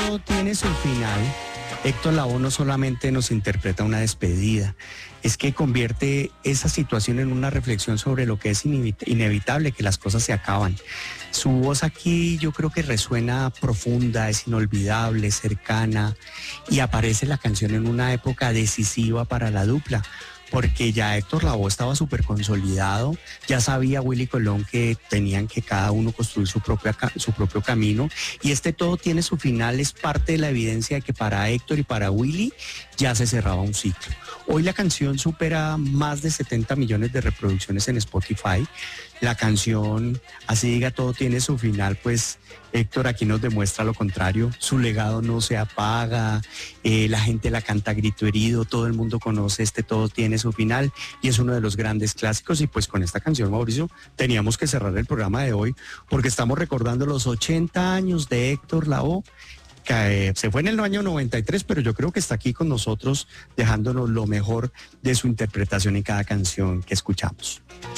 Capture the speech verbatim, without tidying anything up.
todo tiene su final, Héctor Lavoe no solamente nos interpreta una despedida, es que convierte esa situación en una reflexión sobre lo que es inevitable, que las cosas se acaban. Su voz aquí yo creo que resuena profunda, es inolvidable, cercana, y aparece la canción en una época decisiva para la dupla, porque ya Héctor Lavoe estaba súper consolidado, ya sabía Willy Colón que tenían que cada uno construir su, propia, su propio camino, y este todo tiene su final, es parte de la evidencia de que para Héctor y para Willy ya se cerraba un ciclo. Hoy la canción supera más de setenta millones de reproducciones en Spotify. La canción, así diga, todo tiene su final, pues Héctor aquí nos demuestra lo contrario. Su legado no se apaga, eh, la gente la canta a grito herido, todo el mundo conoce este todo tiene su final y es uno de los grandes clásicos. Y pues con esta canción, Mauricio, teníamos que cerrar el programa de hoy porque estamos recordando los ochenta años de Héctor Lavoe, que eh, se fue en el año noventa y tres, pero yo creo que está aquí con nosotros dejándonos lo mejor de su interpretación en cada canción que escuchamos.